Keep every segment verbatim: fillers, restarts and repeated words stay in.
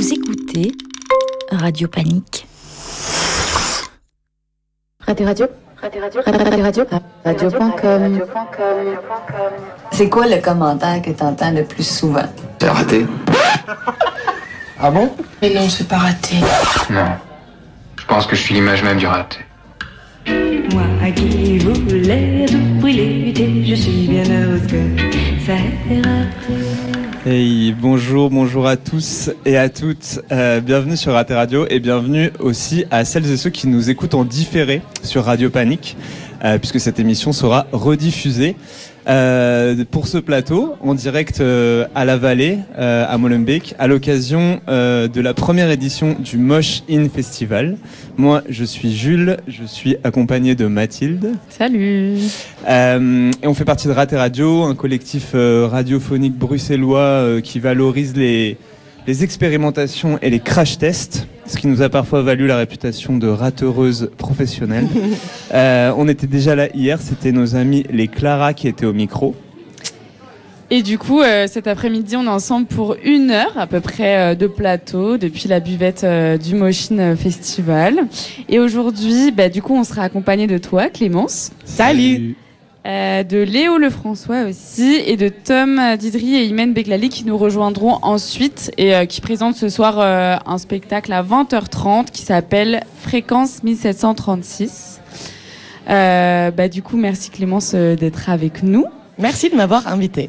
Vous écoutez Radio Panique. Radio Radio Radio Radio Radio Radio Radio point com. C'est quoi le commentaire que t'entends le plus souvent? C'est raté. Ah bon? Mais non, c'est pas raté. Non. Je pense que je suis l'image même du raté. Moi à qui voulais tout brûler, je suis bien heureuse que ça ait raté. Hey, bonjour, bonjour à tous et à toutes. Euh, bienvenue sur Arte Radio et bienvenue aussi à celles et ceux qui nous écoutent en différé sur Radio Panique, euh, puisque cette émission sera rediffusée euh, pour ce plateau en direct euh, à la Vallée, euh, à Molenbeek, à l'occasion euh, de la première édition du Mosh In Festival. Moi, je suis Jules, je suis accompagné de Mathilde. Salut. Euh, et on fait partie de Arte Radio, un collectif euh, radiophonique bruxellois euh, qui valorise les, les expérimentations et les crash tests, ce qui nous a parfois valu la réputation de rateureuses professionnelles. euh, on était déjà là hier, c'était nos amis les Clara qui étaient au micro. Et du coup, euh, cet après-midi, on est ensemble pour une heure à peu près euh, de plateau depuis la buvette euh, du Mosh In Festival. Et aujourd'hui, bah, du coup, on sera accompagné de toi, Clémence. Salut. Euh, de Léo Lefrançois aussi et de Tom Didri et Imen Beglali qui nous rejoindront ensuite et euh, qui présentent ce soir euh, un spectacle à vingt heures trente qui s'appelle Fréquence mille sept cent trente-six. Euh, bah, du coup, merci Clémence euh, d'être avec nous. Merci de m'avoir invitée.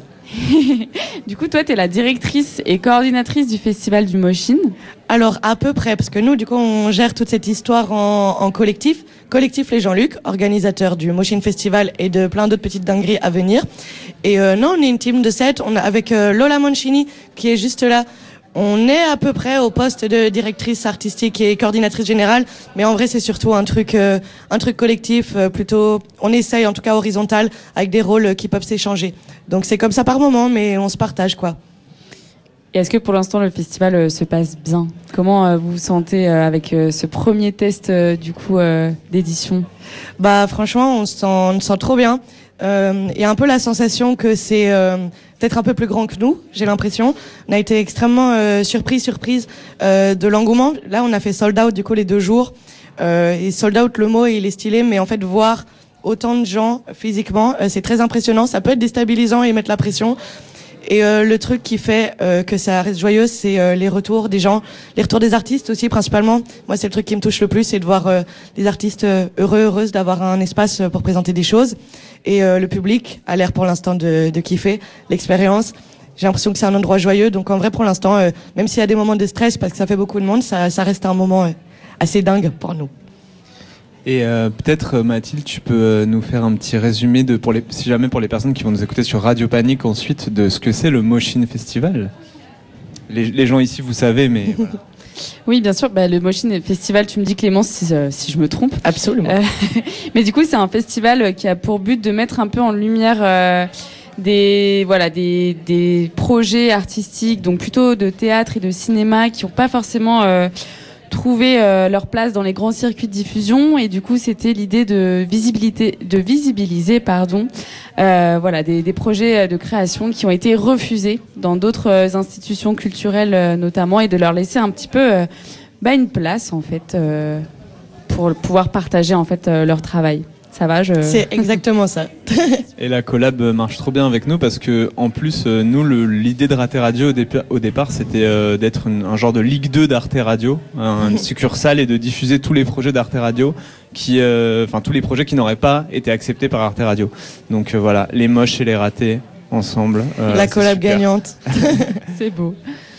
Du coup, toi, tu es la directrice et coordinatrice du festival du Mosh In. Alors, à peu près, parce que nous, du coup, on gère toute cette histoire en, en collectif. Collectif Les Jean-Luc, organisateur du Mosh In Festival et de plein d'autres petites dingueries à venir. Et euh, non, on est une team de sept. On a avec euh, Lola Mancini, qui est juste là. On est à peu près au poste de directrice artistique et coordinatrice générale, mais en vrai c'est surtout un truc, euh, un truc collectif, euh, plutôt. On essaye en tout cas horizontal avec des rôles qui peuvent s'échanger. Donc c'est comme ça par moment, mais on se partage quoi. Et est-ce que pour l'instant le festival euh, se passe bien? Comment euh, vous vous sentez euh, avec euh, ce premier test euh, du coup euh, d'édition? Bah franchement on se sent, on se sent trop bien. Il euh, y a un peu la sensation que c'est euh, peut-être un peu plus grand que nous, j'ai l'impression. On a été extrêmement euh, surpris, surprise euh, de l'engouement. Là, on a fait sold out du coup les deux jours. Euh, et sold out, le mot, il est stylé, mais en fait, voir autant de gens physiquement, euh, c'est très impressionnant. Ça peut être déstabilisant et mettre la pression. Et euh, le truc qui fait euh, que ça reste joyeux, c'est euh, les retours des gens, les retours des artistes aussi principalement. Moi, c'est le truc qui me touche le plus, c'est de voir euh, des artistes euh, heureux, heureuses d'avoir un espace pour présenter des choses. Et euh, le public a l'air pour l'instant de, de kiffer l'expérience. J'ai l'impression que c'est un endroit joyeux, donc en vrai pour l'instant, euh, même s'il y a des moments de stress parce que ça fait beaucoup de monde, ça, ça reste un moment euh, assez dingue pour nous. Et euh, peut-être Mathilde, tu peux euh, nous faire un petit résumé de, pour les, si jamais pour les personnes qui vont nous écouter sur Radio Panique ensuite, de ce que c'est le Mosh In Festival. Les, les gens ici, vous savez, mais voilà. Oui, bien sûr. Bah, le Mosh In Festival, tu me dis Clémence si, euh, si je me trompe. Absolument. Euh, mais du coup, c'est un festival qui a pour but de mettre un peu en lumière euh, des voilà des des projets artistiques, donc plutôt de théâtre et de cinéma, qui n'ont pas forcément euh, trouvé euh, leur place dans les grands circuits de diffusion. Et du coup, c'était l'idée de visibilité, de visibiliser, pardon, euh, voilà des, des projets de création qui ont été refusés dans d'autres euh, institutions culturelles euh, notamment, et de leur laisser un petit peu euh, bah, une place en fait euh, pour pouvoir partager en fait euh, leur travail. Ça va, je... C'est exactement ça. Et la collab marche trop bien avec nous parce que en plus euh, nous le, l'idée de Arte Radio au, dépa- au départ c'était euh, d'être une, un genre de Ligue deux d'Arte Radio, un, une succursale, et de diffuser tous les projets d'Arte Radio qui, enfin euh, tous les projets qui n'auraient pas été acceptés par Arte Radio. Donc euh, voilà, les moches et les ratés ensemble. Euh, la collab super. Gagnante. C'est beau.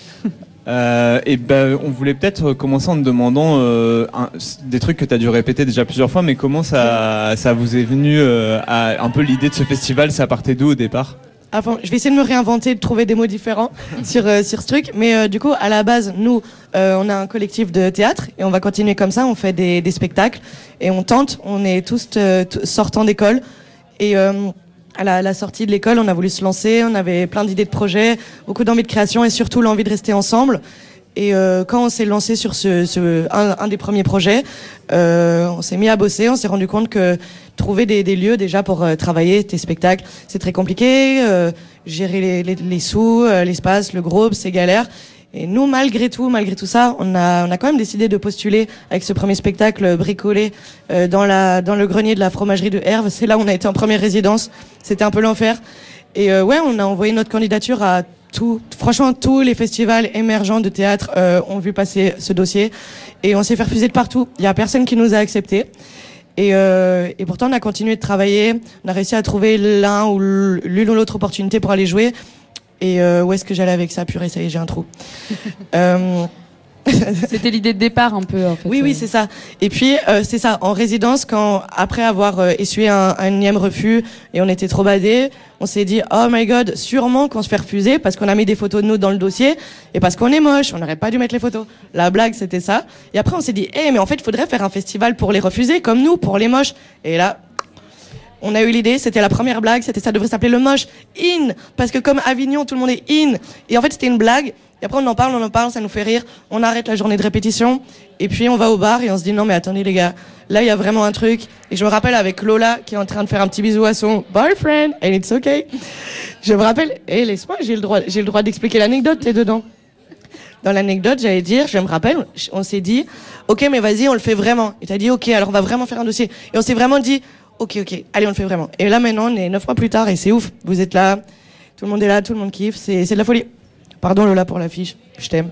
Euh, et ben, on voulait peut-être commencer en te demandant euh, un, des trucs que tu as dû répéter déjà plusieurs fois, mais comment ça, ça vous est venu euh, à, un peu l'idée de ce festival, ça partait d'où au départ? Avant, je vais essayer de me réinventer, de trouver des mots différents sur euh, sur ce truc, mais euh, du coup, à la base, nous, euh, on a un collectif de théâtre et on va continuer comme ça. On fait des, des spectacles et on tente. On est tous euh, t- sortants d'école et euh, à la, la sortie de l'école, on a voulu se lancer. On avait plein d'idées de projets, beaucoup d'envie de création et surtout l'envie de rester ensemble. Et euh, quand on s'est lancé sur ce, ce un, un des premiers projets, euh, on s'est mis à bosser. On s'est rendu compte que trouver des, des lieux déjà pour euh, travailler tes spectacles, c'est très compliqué. Euh, gérer les, les, les sous, euh, l'espace, le groupe, c'est galère. Et nous, malgré tout, malgré tout ça, on a, on a quand même décidé de postuler avec ce premier spectacle bricolé euh, dans la, dans le grenier de la fromagerie de Herve. C'est là où on a été en première résidence. C'était un peu l'enfer. Et euh, ouais, on a envoyé notre candidature à tout, franchement, tous les festivals émergents de théâtre euh, ont vu passer ce dossier. Et on s'est fait refuser de partout. Il y a personne qui nous a acceptés. Et, euh, et pourtant, on a continué de travailler. On a réussi à trouver l'un ou l'une ou l'autre opportunité pour aller jouer. Et euh, où est-ce que j'allais avec ça? Purée, ça y est, j'ai un trou. euh... C'était l'idée de départ un peu, en fait. Oui, oui, c'est ça. Et puis, euh, c'est ça, en résidence, quand après avoir euh, essuyé un, un énième refus et on était trop badés, on s'est dit, oh my god, sûrement qu'on se fait refuser parce qu'on a mis des photos de nous dans le dossier et parce qu'on est moche, on n'aurait pas dû mettre les photos. La blague, c'était ça. Et après, on s'est dit, eh, hey, mais en fait, il faudrait faire un festival pour les refusés, comme nous, pour les moches. Et là... on a eu l'idée, c'était la première blague, c'était ça devrait s'appeler le moche in, parce que comme Avignon, tout le monde est in. Et en fait, c'était une blague. Et après, on en parle, on en parle, ça nous fait rire. On arrête la journée de répétition. Et puis, on va au bar et on se dit, non, mais attendez, les gars. Là, il y a vraiment un truc. Et je me rappelle avec Lola, qui est en train de faire un petit bisou à son boyfriend. And it's okay. Je me rappelle, hé, hey, laisse-moi, j'ai le droit, j'ai le droit d'expliquer l'anecdote, t'es dedans. Dans l'anecdote, j'allais dire, je me rappelle, on s'est dit, ok, mais vas-y, on le fait vraiment. Et t'as dit, ok, alors on va vraiment faire un dossier. Et on s'est vraiment dit, ok, ok, allez, on le fait vraiment. Et là, maintenant, on est neuf mois plus tard et c'est ouf. Vous êtes là, tout le monde est là, tout le monde kiffe, c'est, c'est de la folie. Pardon Lola pour l'affiche, je t'aime.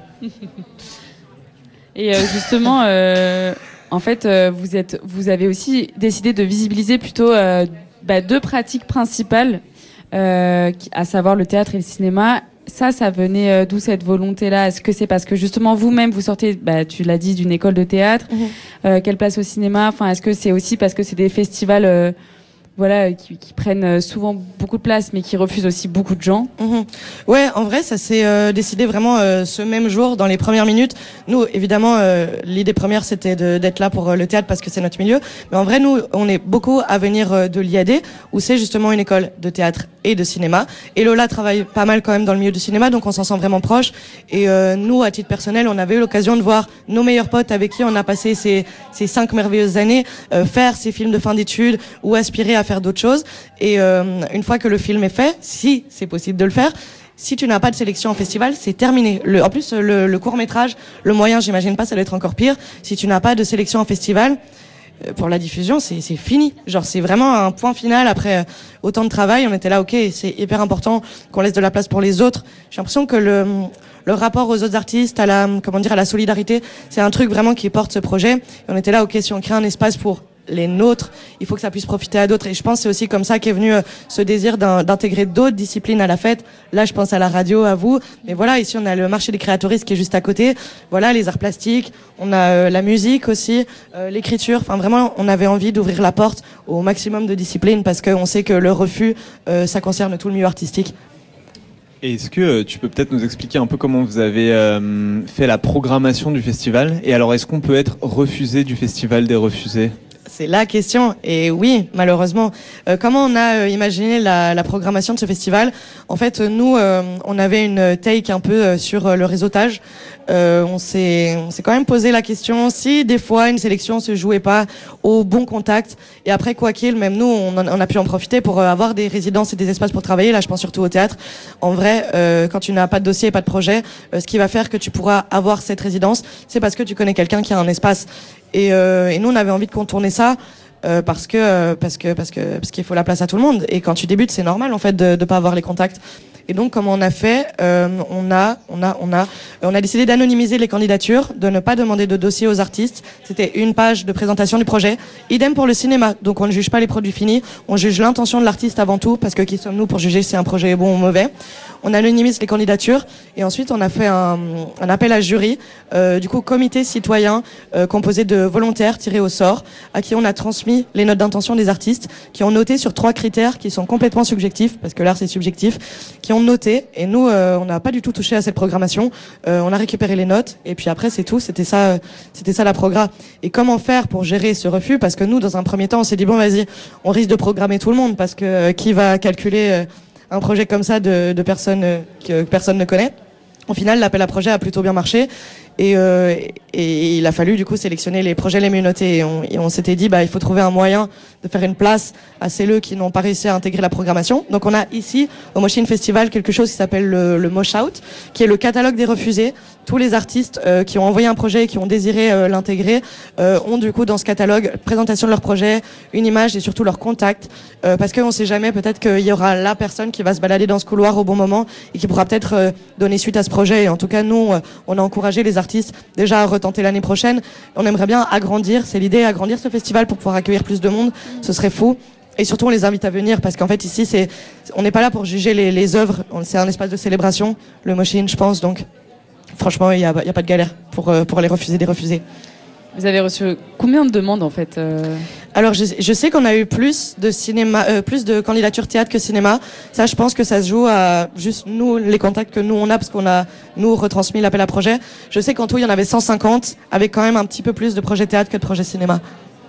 Et euh, justement, euh, en fait, euh, vous êtes, vous avez aussi décidé de visibiliser plutôt euh, bah, deux pratiques principales, euh, à savoir le théâtre et le cinéma. Ça, ça venait euh, d'où cette volonté-là? Est-ce que c'est parce que justement vous-même vous sortez, bah, tu l'as dit, d'une école de théâtre, mmh. euh, quelle place au cinéma? Enfin, est-ce que c'est aussi parce que c'est des festivals, euh, voilà, qui, qui prennent souvent beaucoup de place, mais qui refusent aussi beaucoup de gens? Mmh. Ouais, en vrai, ça s'est euh, décidé vraiment euh, ce même jour, dans les premières minutes. Nous, évidemment, euh, l'idée première, c'était de, d'être là pour euh, le théâtre parce que c'est notre milieu. Mais en vrai, nous, on est beaucoup à venir euh, de l'I A D, où c'est justement une école de théâtre et de cinéma. Et Lola travaille pas mal quand même dans le milieu du cinéma, donc on s'en sent vraiment proche. Et euh, nous, à titre personnel, on avait eu l'occasion de voir nos meilleurs potes avec qui on a passé ces, ces cinq merveilleuses années, euh, faire ces films de fin d'études ou aspirer à faire d'autres choses. Et euh, une fois que le film est fait, si c'est possible de le faire, si tu n'as pas de sélection en festival, c'est terminé. Le, en plus, le, le court-métrage, le moyen, j'imagine pas, ça doit être encore pire. Si tu n'as pas de sélection en festival, euh, pour la diffusion, c'est, c'est fini. Genre, c'est vraiment un point final après euh, autant de travail. On était là, ok, c'est hyper important qu'on laisse de la place pour les autres. J'ai l'impression que le... le rapport aux autres artistes, à la, comment dire, à la solidarité, c'est un truc vraiment qui porte ce projet. Et on était là, ok, si on crée un espace pour les nôtres, il faut que ça puisse profiter à d'autres. Et je pense que c'est aussi comme ça qu'est venu euh, ce désir d'intégrer d'autres disciplines à la fête. Là, je pense à la radio, à vous. Mais voilà, ici, on a le marché des créatoristes qui est juste à côté. Voilà, les arts plastiques. On a euh, la musique aussi, euh, l'écriture. Enfin, vraiment, on avait envie d'ouvrir la porte au maximum de disciplines parce qu'on sait que le refus, euh, ça concerne tout le milieu artistique. Et est-ce que euh, tu peux peut-être nous expliquer un peu comment vous avez euh, fait la programmation du festival? Et alors, est-ce qu'on peut être refusé du festival des refusés? C'est la question. Et oui, malheureusement. Euh, comment on a euh, imaginé la, la programmation de ce festival? En fait, nous, euh, on avait une take un peu euh, sur euh, le réseautage. Euh, on s'est, on s'est quand même posé la question si des fois une sélection se jouait pas au bon contact. Et après, quoi qu'il, même nous, on, en, on a pu en profiter pour euh, avoir des résidences et des espaces pour travailler. Là, je pense surtout au théâtre. En vrai, euh, quand tu n'as pas de dossier, pas de projet, euh, ce qui va faire que tu pourras avoir cette résidence, c'est parce que tu connais quelqu'un qui a un espace. Et, euh, et nous, on avait envie de contourner ça. Euh, parce que euh, parce que parce que parce qu'il faut la place à tout le monde. Et quand tu débutes, c'est normal en fait de de pas avoir les contacts. Et donc, comment on a fait? euh, On a, on a, on a, on a décidé d'anonymiser les candidatures, de ne pas demander de dossier aux artistes. C'était une page de présentation du projet. Idem pour le cinéma. Donc, on ne juge pas les produits finis. On juge l'intention de l'artiste avant tout, parce que qui sommes-nous pour juger si un projet est bon ou mauvais? On anonymise les candidatures et ensuite on a fait un, un appel à jury, euh, du coup comité citoyen euh, composé de volontaires tirés au sort, à qui on a transmis les notes d'intention des artistes, qui ont noté sur trois critères qui sont complètement subjectifs, parce que l'art c'est subjectif, qui ont noté. Et nous, euh, on n'a pas du tout touché à cette programmation. Euh, on a récupéré les notes et puis après c'est tout. C'était ça, euh, c'était ça la progra. Et comment faire pour gérer ce refus? Parce que nous, dans un premier temps, on s'est dit bon, vas-y, on risque de programmer tout le monde parce que euh, qui va calculer euh, un projet comme ça de, de personnes euh, que personne ne connaît. Au final, l'appel à projet a plutôt bien marché. Et, euh, et il a fallu du coup sélectionner les projets les mieux notés. Et on, et on s'était dit, bah, il faut trouver un moyen de faire une place à celles qui n'ont pas réussi à intégrer la programmation. Donc on a ici, au Moshing Festival, quelque chose qui s'appelle le, le Mosh Out, qui est le catalogue des refusés. Tous les artistes euh, qui ont envoyé un projet et qui ont désiré euh, l'intégrer euh, ont du coup dans ce catalogue présentation de leur projet, une image et surtout leur contact. Euh, parce qu'on ne sait jamais, peut-être qu'il y aura la personne qui va se balader dans ce couloir au bon moment et qui pourra peut-être euh, donner suite à ce projet. Et en tout cas, nous, euh, on a encouragé les artistes déjà à retenter l'année prochaine. On aimerait bien agrandir, c'est l'idée, agrandir ce festival pour pouvoir accueillir plus de monde. Ce serait fou. Et surtout, on les invite à venir parce qu'en fait, ici, c'est, on n'est pas là pour juger les, les œuvres. C'est un espace de célébration, le Moshing, je pense. Donc, franchement, il n'y a, y a pas de galère pour, euh, pour les refuser, des refuser. Vous avez reçu combien de demandes en fait euh... Alors je, je sais qu'on a eu plus de cinéma, euh, plus de candidatures théâtre que cinéma. Ça, je pense que ça se joue à juste nous, les contacts que nous on a, parce qu'on a nous retransmis l'appel à projet. Je sais qu'en tout il y en avait cent cinquante, avec quand même un petit peu plus de projets théâtre que de projets cinéma.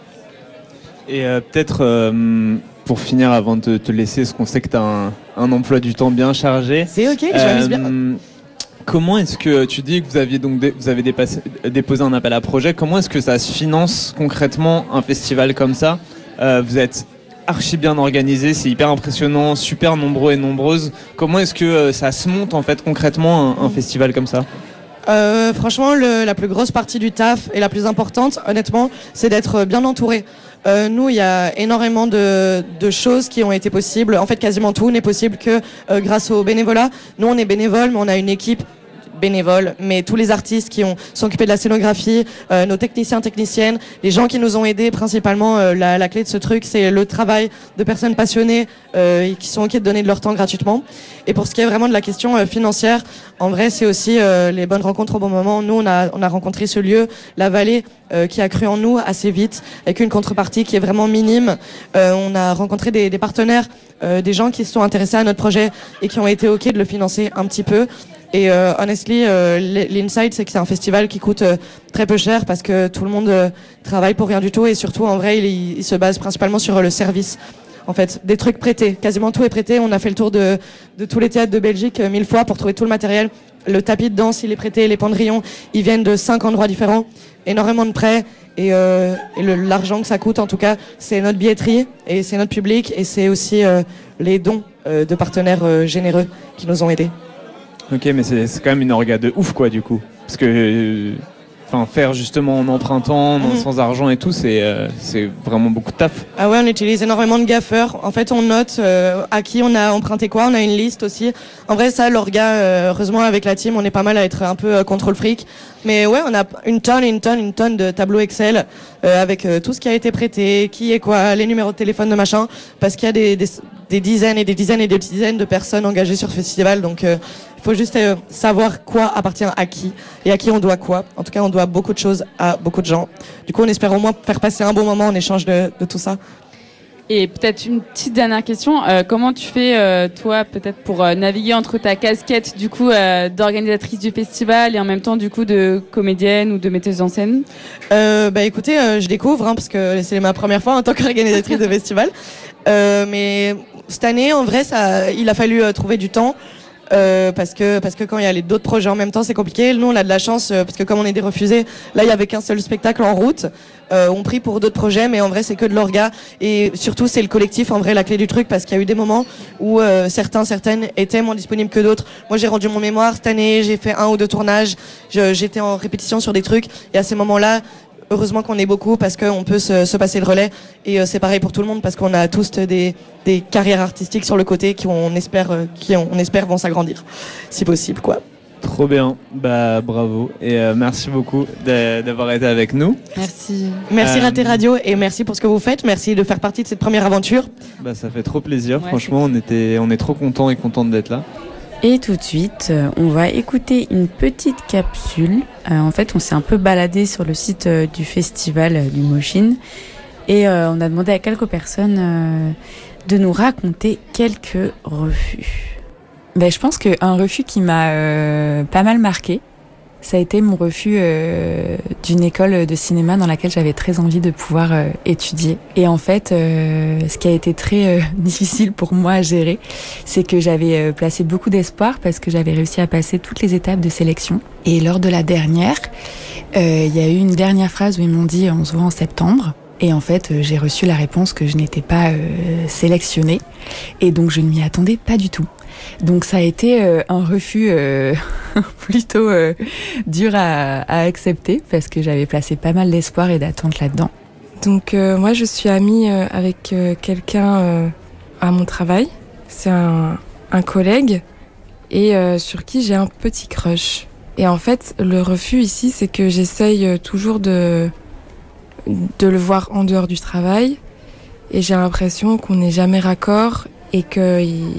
Et euh, peut-être euh, pour finir, avant de te laisser, parce qu'on sait que tu as un, un emploi du temps bien chargé. C'est ok, je m'amuse bien. Comment est-ce que tu dis que vous aviez donc dé, vous avez dépassé, déposé un appel à projet? Comment est-ce que ça se finance concrètement un festival comme ça? euh, Vous êtes archi bien organisé, c'est hyper impressionnant, super nombreux et nombreuses. Comment est-ce que euh, ça se monte en fait concrètement un, un festival comme ça? Euh, franchement, le, la plus grosse partie du taf et la plus importante, honnêtement, c'est d'être bien entouré. Euh, nous, il y a énormément de, de choses qui ont été possibles. En fait, quasiment tout n'est possible que euh, grâce au bénévolat. Nous, on est bénévoles, mais on a une équipe bénévoles, mais tous les artistes qui ont sont occupés de la scénographie, euh, nos techniciens, techniciennes, les gens qui nous ont aidés, principalement euh, la, la clé de ce truc, c'est le travail de personnes passionnées euh, qui sont ok de donner de leur temps gratuitement. Et pour ce qui est vraiment de la question euh, financière, en vrai, c'est aussi euh, les bonnes rencontres au bon moment. Nous, on a on a rencontré ce lieu, la vallée, euh, qui a cru en nous assez vite, avec une contrepartie qui est vraiment minime. Euh, on a rencontré des, des partenaires, euh, des gens qui se sont intéressés à notre projet et qui ont été ok de le financer un petit peu. Et euh, honestly, euh, l'insight, c'est que c'est un festival qui coûte euh, très peu cher parce que tout le monde euh, travaille pour rien du tout et surtout, en vrai, il, il se base principalement sur euh, le service. En fait, des trucs prêtés. Quasiment tout est prêté. On a fait le tour de, de tous les théâtres de Belgique euh, mille fois pour trouver tout le matériel. Le tapis de danse, il est prêté. Les pendrillons, ils viennent de cinq endroits différents. Énormément de prêts. Et, euh, et le, l'argent que ça coûte, en tout cas, c'est notre billetterie et c'est notre public et c'est aussi euh, les dons euh, de partenaires euh, généreux qui nous ont aidés. Ok, mais c'est, c'est quand même une orga de ouf, quoi, du coup. Parce que, enfin, euh, faire justement en empruntant, mmh. sans argent et tout, c'est, euh, c'est vraiment beaucoup de taf. Ah ouais, on utilise énormément de gaffeurs. En fait, on note euh, à qui on a emprunté quoi. On a une liste aussi. En vrai, ça, l'orga, euh, heureusement, avec la team, on est pas mal à être un peu euh, contrôle fric. Mais ouais, on a une tonne, une tonne, une tonne de tableaux Excel euh, avec euh, tout ce qui a été prêté, qui est quoi, les numéros de téléphone de machin, parce qu'il y a des, des, des dizaines et des dizaines et des dizaines de personnes engagées sur ce festival. Donc, euh, il faut juste euh, savoir quoi appartient à qui et à qui on doit quoi. En tout cas, on doit beaucoup de choses à beaucoup de gens. Du coup, on espère au moins faire passer un bon moment en échange de, de tout ça. Et peut-être une petite dernière question. Euh, comment tu fais, euh, toi, peut-être pour euh, naviguer entre ta casquette, du coup, euh, d'organisatrice du festival et en même temps, du coup, de comédienne ou de metteuse en scène? euh, Bah, écoutez, euh, je découvre, hein, parce que c'est ma première fois en tant qu'organisatrice de festival. Euh, mais cette année, en vrai, ça, il a fallu euh, trouver du temps. Euh, parce que parce que quand il y a les d'autres projets en même temps, c'est compliqué. Nous, on a de la chance euh, parce que comme on est des refusés, là, il y avait qu'un seul spectacle en route. Euh, on prie pour d'autres projets, mais en vrai, c'est que de l'orga et surtout, c'est le collectif en vrai la clé du truc parce qu'il y a eu des moments où euh, certains, certaines étaient moins disponibles que d'autres. Moi, j'ai rendu mon mémoire cette année, j'ai fait un ou deux tournages, je, j'étais en répétition sur des trucs et à ces moments-là. Heureusement qu'on est beaucoup parce qu'on peut se, se passer le relais et euh, c'est pareil pour tout le monde parce qu'on a tous des, des carrières artistiques sur le côté qui on espère, euh, qui on, on espère vont s'agrandir, si possible quoi. Trop bien, bah bravo et euh, merci beaucoup de, d'avoir été avec nous. Merci. Merci euh, Raté Radio et merci pour ce que vous faites, merci de faire partie de cette première aventure. Bah ça fait trop plaisir, ouais, franchement on était, on est trop contents et contentes d'être là. Et tout de suite, euh, on va écouter une petite capsule. Euh, en fait, on s'est un peu baladé sur le site euh, du festival euh, du Moshing et euh, on a demandé à quelques personnes euh, de nous raconter quelques refus. Ben, je pense qu'un refus qui m'a euh, pas mal marqué, Ça a été mon refus euh, d'une école de cinéma dans laquelle j'avais très envie de pouvoir euh, étudier. Et en fait, euh, ce qui a été très euh, difficile pour moi à gérer, c'est que j'avais euh, placé beaucoup d'espoir parce que j'avais réussi à passer toutes les étapes de sélection. Et lors de la dernière, il euh, y a eu une dernière phrase où ils m'ont dit « on se voit en septembre ». Et en fait, euh, j'ai reçu la réponse que je n'étais pas euh, sélectionnée. Et donc, je ne m'y attendais pas du tout. Donc ça a été euh, un refus euh, plutôt euh, dur à, à accepter parce que j'avais placé pas mal d'espoir et d'attente là-dedans. Donc euh, moi je suis amie euh, avec euh, quelqu'un euh, à mon travail. C'est un, un collègue et euh, sur qui j'ai un petit crush. Et en fait le refus ici c'est que j'essaye toujours de, de le voir en dehors du travail et j'ai l'impression qu'on n'est jamais raccord et qu'il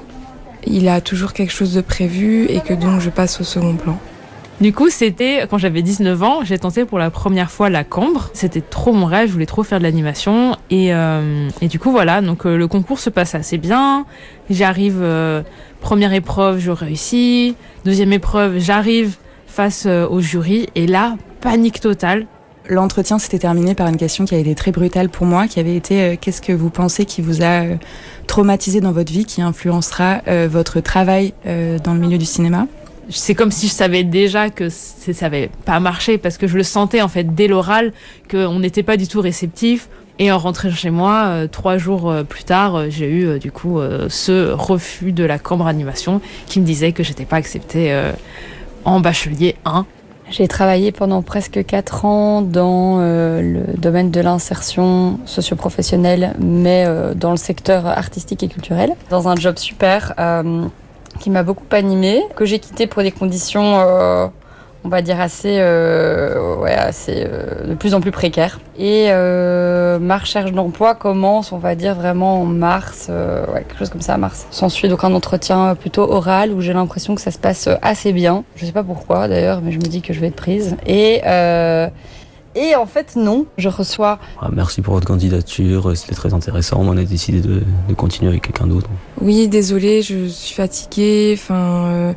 il a toujours quelque chose de prévu et que donc je passe au second plan. Du coup, c'était quand j'avais dix-neuf ans, j'ai tenté pour la première fois la Cambre. C'était trop mon rêve, je voulais trop faire de l'animation. Et, euh, et du coup, voilà, donc euh, le concours se passe assez bien. J'arrive, euh, première épreuve, je réussis. Deuxième épreuve, j'arrive face euh, au jury. Et là, panique totale. L'entretien s'était terminé par une question qui a été très brutale pour moi, qui avait été euh, qu'est-ce que vous pensez qui vous a euh, traumatisé dans votre vie, qui influencera euh, votre travail euh, dans le milieu du cinéma? C'est comme si je savais déjà que ça n'avait pas marché parce que je le sentais en fait dès l'oral qu'on n'était pas du tout réceptif. Et en rentrant chez moi, euh, trois jours euh, plus tard, euh, j'ai eu euh, du coup euh, ce refus de la Cambre Animation qui me disait que j'étais pas acceptée euh, en bachelier un. J'ai travaillé pendant presque quatre ans dans euh, le domaine de l'insertion socio-professionnelle, mais euh, dans le secteur artistique et culturel, dans un job super euh, qui m'a beaucoup animée, que j'ai quitté pour des conditions, euh, on va dire, assez, euh, ouais, assez euh, de plus en plus précaires. Et euh, ma recherche d'emploi commence, on va dire, vraiment en mars, euh, ouais, quelque chose comme ça, mars. S'ensuit donc un entretien plutôt oral où j'ai l'impression que ça se passe assez bien. Je sais pas pourquoi d'ailleurs, mais je me dis que je vais être prise. Et... Euh, Et en fait, non, je reçois... Ah, merci pour votre candidature, c'était très intéressant. On a décidé de, de continuer avec quelqu'un d'autre. Oui, désolée, je suis fatiguée, enfin, euh,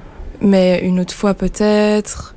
mais une autre fois peut-être.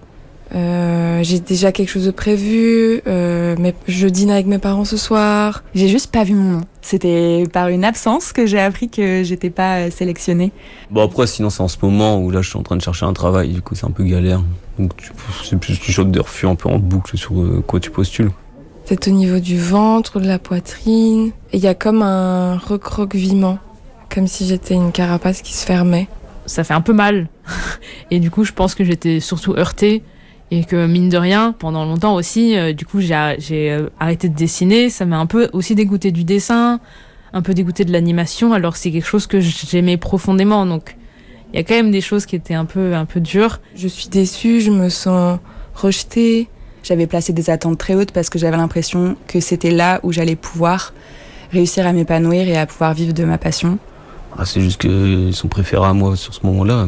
Euh, j'ai déjà quelque chose de prévu, euh, mais je dîne avec mes parents ce soir. J'ai juste pas vu mon nom. C'était par une absence que j'ai appris que j'étais pas sélectionnée. Bon après, sinon c'est en ce moment où là je suis en train de chercher un travail, du coup c'est un peu galère. Donc tu, c'est plus du choc de refus un peu en boucle sur euh, quoi tu postules. C'est au niveau du ventre, de la poitrine. Et il y a comme un recroquevillement, comme si j'étais une carapace qui se fermait. Ça fait un peu mal. Et du coup, je pense que j'étais surtout heurtée. Et que mine de rien, pendant longtemps aussi, euh, du coup, j'ai, j'ai euh, arrêté de dessiner. Ça m'a un peu aussi dégoûté du dessin, un peu dégoûté de l'animation, alors que c'est quelque chose que j'aimais profondément. Donc, il y a quand même des choses qui étaient un peu, un peu dures. Je suis déçue, je me sens rejetée. J'avais placé des attentes très hautes parce que j'avais l'impression que c'était là où j'allais pouvoir réussir à m'épanouir et à pouvoir vivre de ma passion. Ah, c'est juste qu'ils sont préférés à moi sur ce moment-là.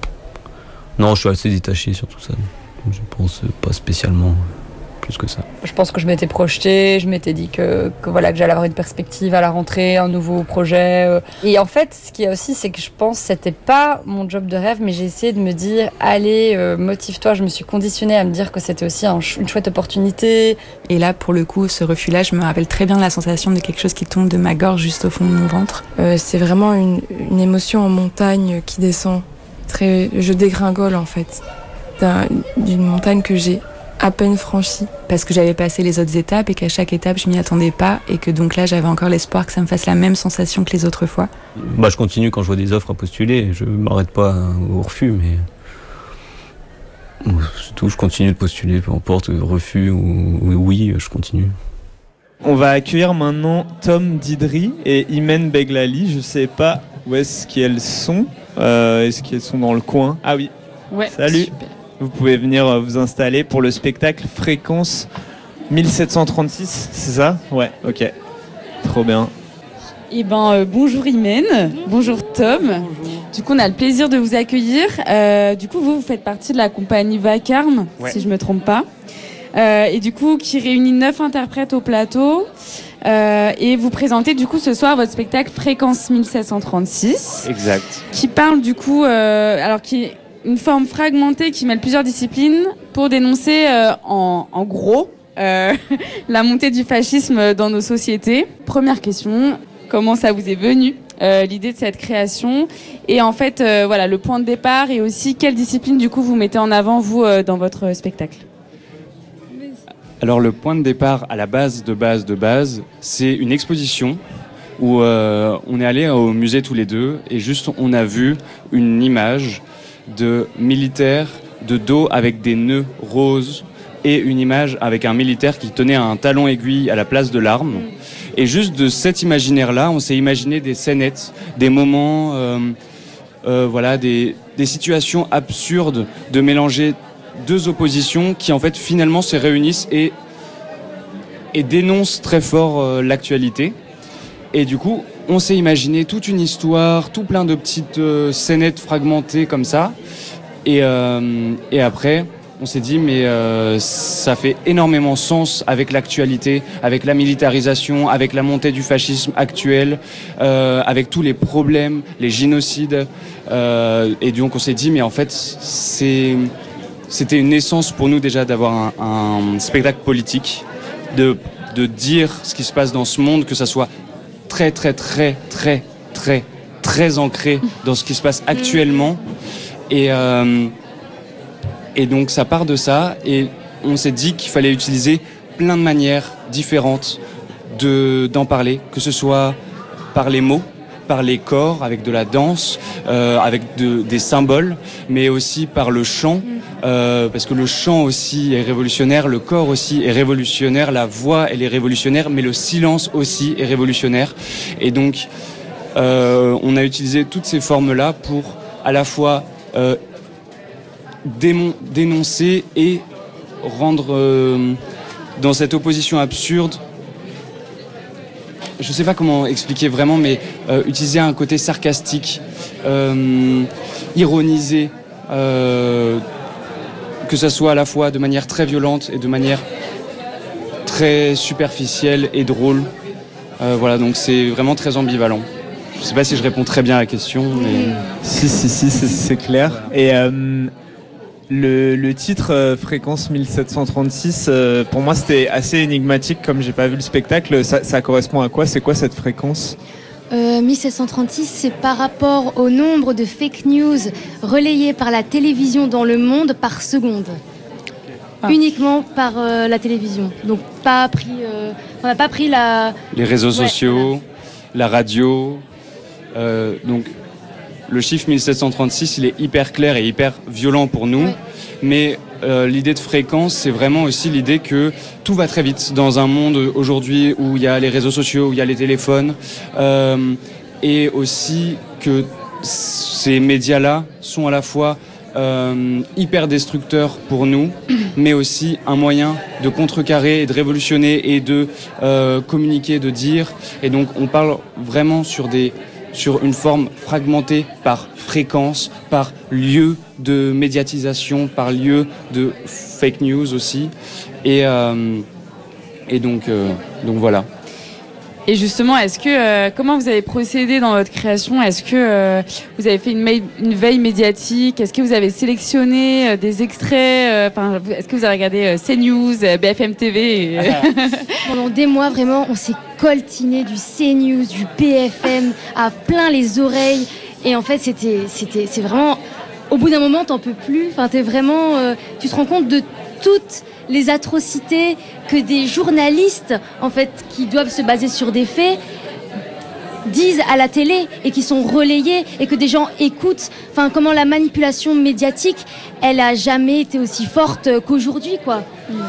Non, je suis assez détaché sur tout ça. Je pense pas spécialement plus que ça. Je pense que je m'étais projetée, je m'étais dit que, que, voilà, que j'allais avoir une perspective à la rentrée, un nouveau projet. Et en fait, ce qu'il y a aussi, c'est que je pense que c'était pas mon job de rêve, mais j'ai essayé de me dire, allez, euh, motive-toi. Je me suis conditionnée à me dire que c'était aussi un, une chouette opportunité. Et là, pour le coup, ce refus-là, je me rappelle très bien la sensation de quelque chose qui tombe de ma gorge juste au fond de mon ventre. Euh, c'est vraiment une, une émotion en montagne qui descend. Très, je dégringole en fait. D'une montagne que j'ai à peine franchie. Parce que j'avais passé les autres étapes et qu'à chaque étape, je m'y attendais pas et que donc là, j'avais encore l'espoir que ça me fasse la même sensation que les autres fois. Bah, je continue quand je vois des offres à postuler. Je m'arrête pas au refus, mais... Surtout, je continue de postuler, peu importe, refus ou oui, je continue. On va accueillir maintenant Tom Didri et Imen Beglali. Je sais pas où est-ce qu'elles sont. Euh, est-ce qu'elles sont dans le coin? Ah oui. Ouais. Salut. Super. Vous pouvez venir vous installer pour le spectacle Fréquence mille sept cent trente-six, c'est ça? Ouais, ok. Trop bien. Eh ben, euh, bonjour Imen, bonjour Tom. Bonjour. Du coup, on a le plaisir de vous accueillir. Euh, du coup, vous, vous faites partie de la compagnie Vacarme, ouais. Si je me trompe pas. Euh, et du coup, qui réunit neuf interprètes au plateau. Euh, et vous présentez du coup ce soir votre spectacle Fréquence mille sept cent trente-six. Exact. Qui parle du coup, euh, alors qui une forme fragmentée qui mêle plusieurs disciplines pour dénoncer euh, en, en gros euh, la montée du fascisme dans nos sociétés. Première question, comment ça vous est venu euh, l'idée de cette création? Et en fait, euh, voilà, le point de départ et aussi quelle discipline du coup vous mettez en avant vous euh, dans votre spectacle? Alors le point de départ à la base de base de base, c'est une exposition où euh, on est allé au musée tous les deux et juste on a vu une image de militaires de dos avec des nœuds roses et une image avec un militaire qui tenait un talon aiguille à la place de l'arme. Et juste de cet imaginaire-là, on s'est imaginé des scénettes, des moments, euh, euh, voilà, des, des situations absurdes de mélanger deux oppositions qui en fait finalement se réunissent et, et dénoncent très fort euh, l'actualité. Et du coup, on s'est imaginé toute une histoire, tout plein de petites euh, scénettes fragmentées comme ça. Et, euh, et après, on s'est dit, mais euh, ça fait énormément sens avec l'actualité, avec la militarisation, avec la montée du fascisme actuel, euh, avec tous les problèmes, les génocides. Euh, et donc, on s'est dit, mais en fait, c'est, c'était une naissance pour nous déjà d'avoir un, un spectacle politique, de, de dire ce qui se passe dans ce monde, que ça soit très très très très très très ancré dans ce qui se passe actuellement et euh, et donc ça part de ça et on s'est dit qu'il fallait utiliser plein de manières différentes de d'en parler, que ce soit par les mots, par les corps, avec de la danse, euh, avec de, des symboles, mais aussi par le chant, euh, parce que le chant aussi est révolutionnaire, le corps aussi est révolutionnaire, la voix elle est révolutionnaire, mais le silence aussi est révolutionnaire. Et donc, euh, on a utilisé toutes ces formes-là pour à la fois euh, démon- dénoncer et rendre euh, dans cette opposition absurde. Je ne sais pas comment expliquer vraiment, mais euh, utiliser un côté sarcastique, euh, ironiser, euh, que ça soit à la fois de manière très violente et de manière très superficielle et drôle. Euh, voilà, donc c'est vraiment très ambivalent. Je ne sais pas si je réponds très bien à la question, mais... Si, si, si, c'est, c'est clair. Et... Euh... Le, le titre euh, Fréquence mille sept cent trente-six, euh, pour moi c'était assez énigmatique comme j'ai pas vu le spectacle. Ça, ça correspond à quoi? C'est quoi cette fréquence? euh, mille sept cent trente-six, c'est par rapport au nombre de fake news relayées par la télévision dans le monde par seconde. Ah. Uniquement par euh, la télévision. Donc pas pris, euh, on n'a pas pris la... Les réseaux ouais, sociaux, voilà. La radio, euh, donc... Le chiffre mille sept cent trente-six, il est hyper clair et hyper violent pour nous. Ouais. Mais euh, l'idée de fréquence, c'est vraiment aussi l'idée que tout va très vite dans un monde aujourd'hui où il y a les réseaux sociaux, où il y a les téléphones. Euh, et aussi que ces médias-là sont à la fois euh, hyper destructeurs pour nous, mais aussi un moyen de contrecarrer et de révolutionner et de euh, communiquer, de dire. Et donc on parle vraiment sur des... sur une forme fragmentée par fréquence, par lieu de médiatisation, par lieu de fake news aussi. Et, euh, et donc, euh, donc voilà. Et justement, est-ce que euh, comment vous avez procédé dans votre création? Est-ce que euh, vous avez fait une, ma- une veille médiatique? Est-ce que vous avez sélectionné euh, des extraits? Enfin, euh, est-ce que vous avez regardé euh, CNews, euh, B F M T V et... Pendant des mois, vraiment, on s'est coltiné du CNews, du B F M à plein les oreilles. Et en fait, c'était, c'était, c'est vraiment... Au bout d'un moment, t'en peux plus. Enfin, t'es vraiment... Euh, tu te rends compte de toutes les atrocités que des journalistes, en fait, qui doivent se baser sur des faits, disent à la télé et qui sont relayés et que des gens écoutent. Enfin, comment la manipulation médiatique, elle a jamais été aussi forte qu'aujourd'hui, quoi.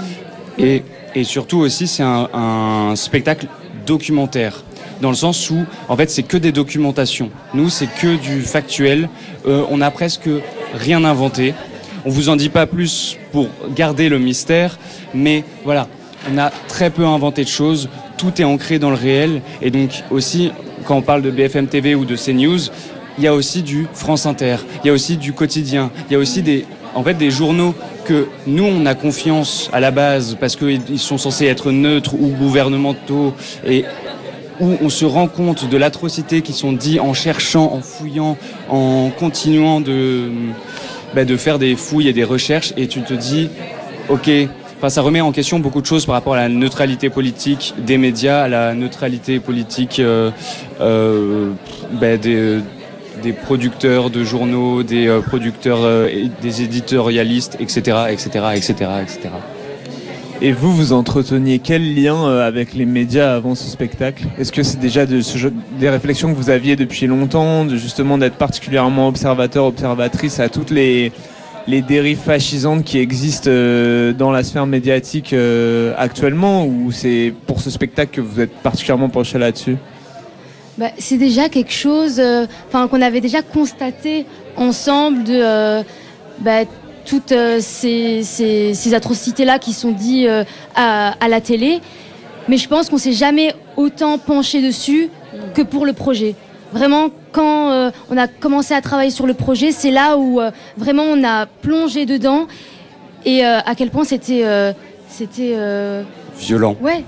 Et, et surtout aussi, c'est un, un spectacle documentaire. Dans le sens où, en fait, c'est que des documentations. Nous, c'est que du factuel. Euh, on n'a presque rien inventé. On vous en dit pas plus pour garder le mystère, mais voilà, on a très peu inventé de choses. Tout est ancré dans le réel. Et donc aussi, quand on parle de B F M T V ou de CNews, il y a aussi du France Inter, il y a aussi du quotidien, il y a aussi des, en fait, des journaux que nous, on a confiance à la base parce qu'ils sont censés être neutres ou gouvernementaux et où on se rend compte de l'atrocité qui sont dites en cherchant, en fouillant, en continuant de... bah, de faire des fouilles et des recherches et tu te dis, ok, enfin, ça remet en question beaucoup de choses par rapport à la neutralité politique des médias, à la neutralité politique euh, euh, bah, des, des producteurs de journaux, des euh, producteurs, euh, des éditorialistes, et cetera, et cetera, et cetera, et cetera. Et vous, vous entreteniez quel lien avec les médias avant ce spectacle ? Est-ce que c'est déjà de ce jeu, des réflexions que vous aviez depuis longtemps, de justement d'être particulièrement observateur, observatrice à toutes les, les dérives fascisantes qui existent dans la sphère médiatique actuellement, ou c'est pour ce spectacle que vous êtes particulièrement penché là-dessus ? Bah, c'est déjà quelque chose euh, qu'on avait déjà constaté ensemble de... Euh, bah, toutes euh, ces, ces, ces atrocités-là qui sont dites euh, à, à la télé. Mais je pense qu'on ne s'est jamais autant penché dessus que pour le projet. Vraiment, quand euh, on a commencé à travailler sur le projet, c'est là où euh, vraiment on a plongé dedans et euh, à quel point c'était... Euh, c'était euh... violent. Ouais.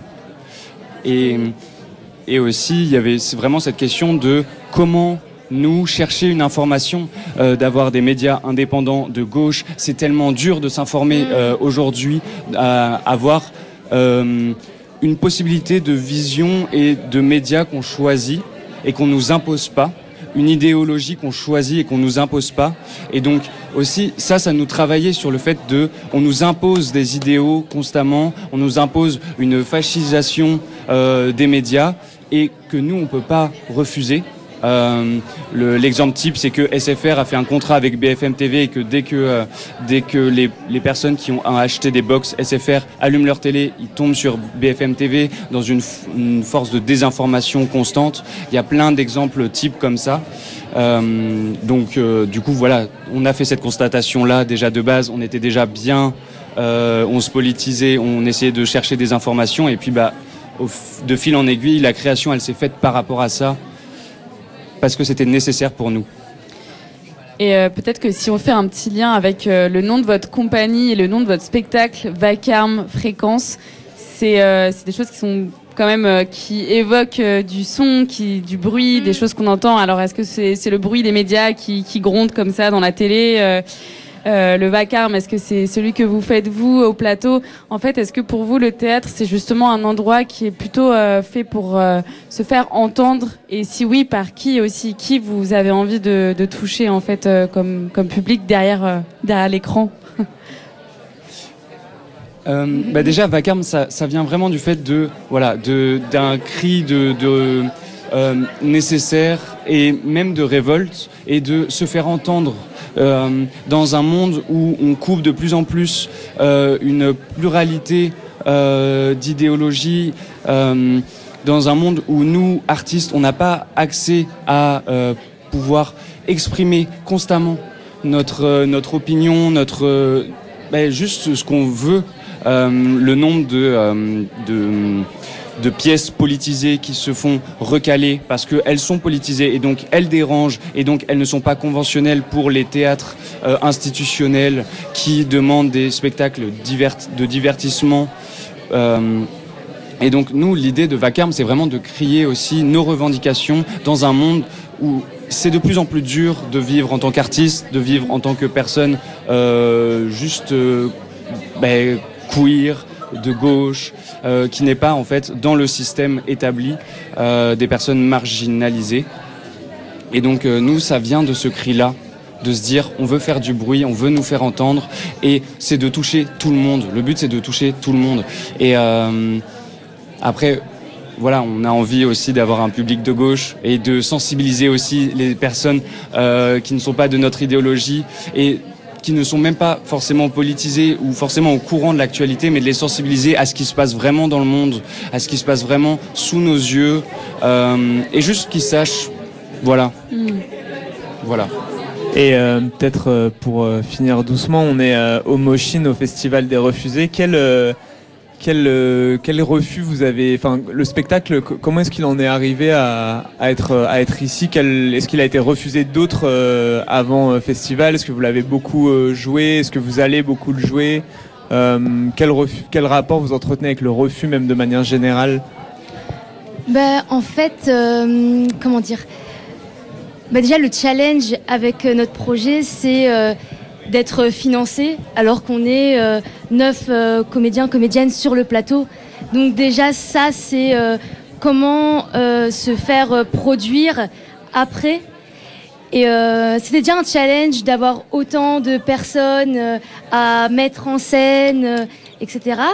Et, et aussi, il y avait vraiment cette question de comment... nous, chercher une information, euh, d'avoir des médias indépendants de gauche, c'est tellement dur de s'informer euh, aujourd'hui, à avoir euh, une possibilité de vision et de médias qu'on choisit et qu'on nous impose pas, une idéologie qu'on choisit et qu'on nous impose pas. Et donc aussi, ça, ça nous travaillait sur le fait de, on nous impose des idéaux constamment, on nous impose une fascisation euh, des médias et que nous, on peut pas refuser. Euh, le, l'exemple type, c'est que S F R a fait un contrat avec B F M T V et que dès que, euh, dès que les, les personnes qui ont acheté des box S F R allument leur télé, ils tombent sur B F M T V dans une, une force de désinformation constante. Il y a plein d'exemples types comme ça. Euh, donc, euh, du coup, voilà, on a fait cette constatation-là déjà de base. On était déjà bien, euh, on se politisait, on essayait de chercher des informations et puis, bah, au, de fil en aiguille, la création, elle s'est faite par rapport à ça. Parce que c'était nécessaire pour nous. Et euh, peut-être que si on fait un petit lien avec euh, le nom de votre compagnie et le nom de votre spectacle, Vacarme, Fréquence, c'est, euh, c'est des choses qui sont quand même euh, qui évoquent euh, du son, qui, du bruit, des choses qu'on entend. Alors est-ce que c'est, c'est le bruit des médias qui, qui gronde comme ça dans la télé euh, Euh, le vacarme, est-ce que c'est celui que vous faites vous au plateau ? En fait, est-ce que pour vous le théâtre c'est justement un endroit qui est plutôt euh, fait pour euh, se faire entendre ? Et si oui, par qui aussi ? Qui vous avez envie de, de toucher en fait euh, comme comme public derrière euh, derrière l'écran ? euh, bah déjà, vacarme, ça ça vient vraiment du fait de voilà de d'un cri de de euh, nécessaire et même de révolte et de se faire entendre. Euh, dans un monde où on coupe de plus en plus euh, une pluralité euh, d'idéologies, euh, dans un monde où nous, artistes, on n'a pas accès à euh, pouvoir exprimer constamment notre, euh, notre opinion, notre, euh, bah, juste ce qu'on veut, euh, le nombre de... Euh, de de pièces politisées qui se font recaler parce qu'elles sont politisées et donc elles dérangent et donc elles ne sont pas conventionnelles pour les théâtres euh, institutionnels qui demandent des spectacles divert- de divertissement. Euh, et donc nous, l'idée de Vacarme, c'est vraiment de crier aussi nos revendications dans un monde où c'est de plus en plus dur de vivre en tant qu'artiste, de vivre en tant que personne euh, juste euh, ben, queer, de gauche, euh, qui n'est pas en fait dans le système établi euh, des personnes marginalisées. Et donc euh, nous, ça vient de ce cri-là, de se dire on veut faire du bruit, on veut nous faire entendre, et c'est de toucher tout le monde. Le but, c'est de toucher tout le monde. Et euh, après, voilà, on a envie aussi d'avoir un public de gauche et de sensibiliser aussi les personnes euh, qui ne sont pas de notre idéologie et qui ne sont même pas forcément politisés ou forcément au courant de l'actualité, mais de les sensibiliser à ce qui se passe vraiment dans le monde, à ce qui se passe vraiment sous nos yeux, euh, et juste qu'ils sachent, voilà, mmh. voilà. Et euh, peut-être euh, pour euh, finir doucement, on est euh, au Moshine, au Festival des Refusés. Quel euh, quel euh, quel refus vous avez, enfin le spectacle, comment est-ce qu'il en est arrivé à, à être à être ici? Quel, est-ce qu'il a été refusé d'autres euh, avant euh, festival? Est-ce que vous l'avez beaucoup euh, joué? Est-ce que vous allez beaucoup le jouer? euh, quel refus, quel rapport vous entretenez avec le refus, même de manière générale? Ben en fait, euh, comment dire? Ben déjà le challenge avec notre projet, c'est euh, d'être financé alors qu'on est euh, neuf euh, comédiens, comédiennes sur le plateau. Donc déjà ça c'est euh, comment euh, se faire euh, produire après. Et euh, c'était déjà un challenge d'avoir autant de personnes euh, à mettre en scène, euh, et cetera.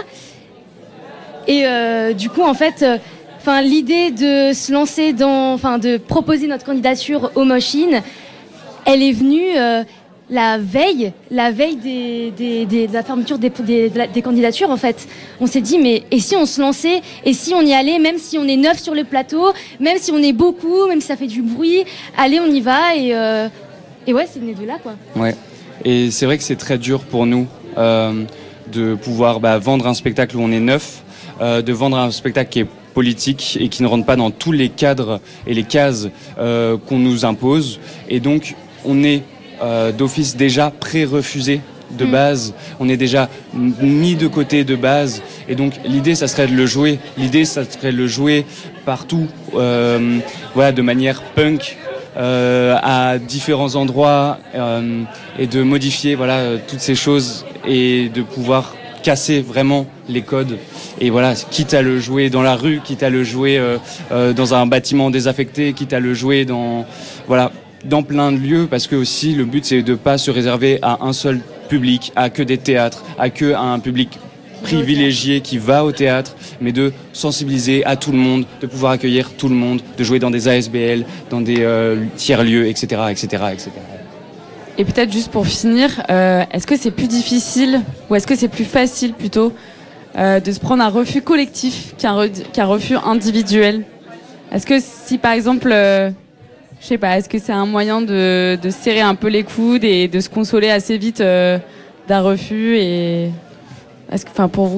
Et euh, du coup en fait, enfin euh, l'idée de se lancer dans, enfin de proposer notre candidature au Mosh'in, elle est venue euh, la veille, la veille des, des, des, de la fermeture des, des, des candidatures en fait. On s'est dit mais et si on se lançait, et si on y allait, même si on est neuf sur le plateau, même si on est beaucoup, même si ça fait du bruit, allez on y va et, euh, et ouais c'est venu de là quoi. Ouais, et c'est vrai que c'est très dur pour nous euh, de pouvoir bah, vendre un spectacle où on est neuf, euh, de vendre un spectacle qui est politique et qui ne rentre pas dans tous les cadres et les cases euh, qu'on nous impose, et donc on est Euh, d'office déjà pré-refusé de base, on est déjà mis de côté de base, et donc l'idée ça serait de le jouer, l'idée ça serait de le jouer partout, euh, voilà, de manière punk, euh, à différents endroits, euh, et de modifier voilà toutes ces choses et de pouvoir casser vraiment les codes, et voilà, quitte à le jouer dans la rue, quitte à le jouer euh, euh, dans un bâtiment désaffecté, quitte à le jouer dans voilà dans plein de lieux, parce que aussi le but c'est de pas se réserver à un seul public, à que des théâtres, à que à un public privilégié qui va au théâtre, mais de sensibiliser à tout le monde, de pouvoir accueillir tout le monde, de jouer dans des A S B L, dans des euh, tiers-lieux, et cetera, et cetera, et cetera. Et peut-être juste pour finir, euh, est-ce que c'est plus difficile ou est-ce que c'est plus facile plutôt euh, de se prendre un refus collectif qu'un, re- qu'un refus individuel ? Est-ce que si par exemple euh, je sais pas, est-ce que c'est un moyen de, de serrer un peu les coudes et de se consoler assez vite euh, d'un refus et... Est-ce que, enfin, pour vous ?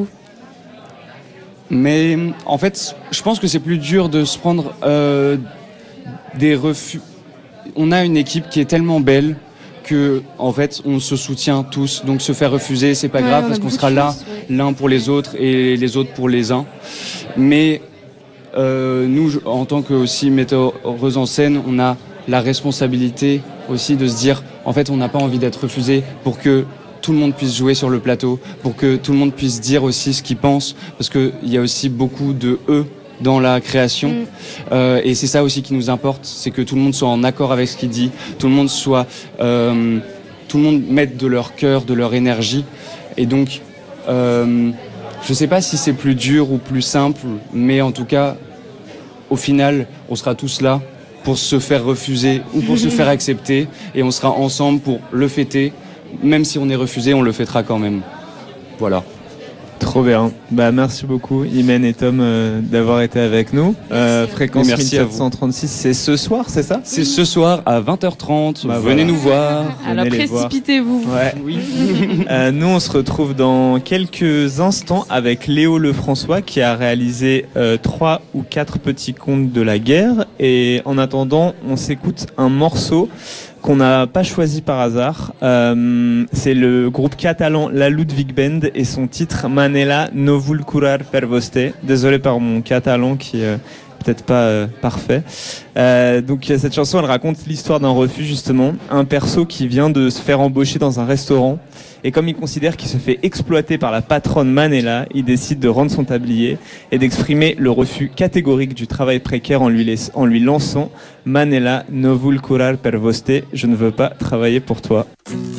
Mais en fait, je pense que c'est plus dur de se prendre euh, des refus. On a une équipe qui est tellement belle que, en fait, on se soutient tous. Donc se faire refuser, c'est pas ouais, grave parce qu'on sera là, chance, ouais. l'un pour les autres et les autres pour les uns. Mais Euh, nous, en tant que aussi metteuse en scène, on a la responsabilité aussi de se dire, en fait, on n'a pas envie d'être refusé pour que tout le monde puisse jouer sur le plateau, pour que tout le monde puisse dire aussi ce qu'il pense, parce qu'il y a aussi beaucoup de eux dans la création. Mm. Euh, et c'est ça aussi qui nous importe, c'est que tout le monde soit en accord avec ce qu'il dit, tout le monde soit, euh, tout le monde mette de leur cœur, de leur énergie. Et donc, euh, je ne sais pas si c'est plus dur ou plus simple, mais en tout cas, au final, on sera tous là pour se faire refuser ou pour se faire accepter, et on sera ensemble pour le fêter. Même si on est refusé, on le fêtera quand même. Voilà. Trop bien. Bah, merci beaucoup, Imen et Tom, euh, d'avoir été avec nous. Euh, fréquence mille sept cent trente-six, c'est ce soir, c'est ça ? C'est ce soir à vingt heures trente. Bah, venez voilà. nous voir. Alors venez précipitez-vous. Ouais. Oui. euh, nous, on se retrouve dans quelques instants avec Léo Lefrançois qui a réalisé euh, trois ou quatre petits contes de la guerre. Et en attendant, on s'écoute un morceau qu'on n'a pas choisi par hasard. Euh, c'est le groupe catalan La Ludwig Band et son titre Manela no vull curar per vostè. Désolé par mon catalan qui est euh, peut-être pas euh, parfait. Euh, donc cette chanson, elle raconte l'histoire d'un refus justement. Un perso qui vient de se faire embaucher dans un restaurant. Et comme il considère qu'il se fait exploiter par la patronne Manela, il décide de rendre son tablier et d'exprimer le refus catégorique du travail précaire en lui, laisse, en lui lançant Manela no vull curar per vostè, je ne veux pas travailler pour toi.